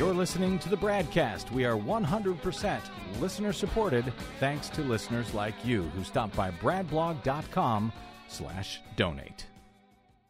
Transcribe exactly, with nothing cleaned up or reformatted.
You're listening to the Bradcast. We are one hundred percent listener-supported thanks to listeners like you who stop by bradblog.com slash donate.